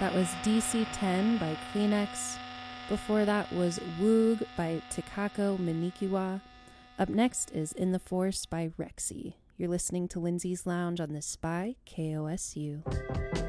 That was DC 10 by Kleenex. Before that was Woog by Takako Minikiwa. Up next is In the Force by Rexy. You're listening to Lindsay's Lounge on the Spy KOSU.